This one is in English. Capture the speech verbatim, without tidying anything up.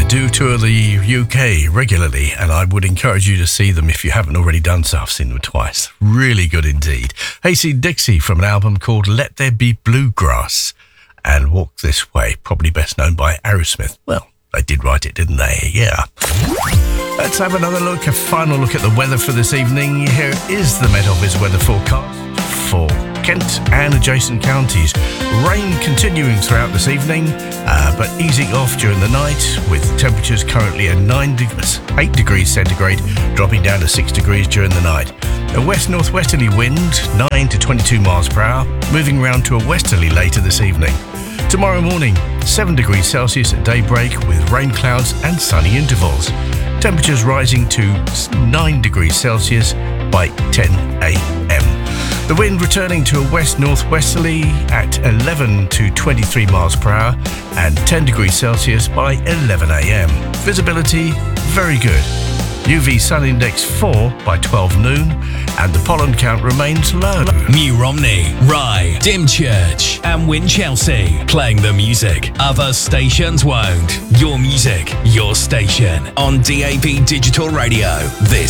do tour the U K regularly, and I would encourage you to see them if you haven't already done so. I've seen them twice. Really good indeed. Hayseed Dixie from an album called Let There Be Bluegrass, and Walk This Way, probably best known by Aerosmith. Well, they did write it, didn't they? Yeah. Let's have another look, a final look at the weather for this evening. Here is the Met Office weather forecast for Kent and adjacent counties. Rain continuing throughout this evening, uh, but easing off during the night, with temperatures currently at nine degrees, eight degrees centigrade, dropping down to six degrees during the night. A west-northwesterly wind, nine to twenty-two miles per hour, moving round to a westerly later this evening. Tomorrow morning, seven degrees Celsius at daybreak, with rain clouds and sunny intervals. Temperatures rising to nine degrees Celsius by ten a.m. The wind returning to a west-northwesterly at eleven to twenty-three miles per hour and ten degrees Celsius by eleven a.m. Visibility very good. U V sun index four by twelve noon, and the pollen count remains low. New Romney, Rye, Dymchurch and Winchelsea, playing the music other stations won't. Your music, your station on D A B Digital Radio. This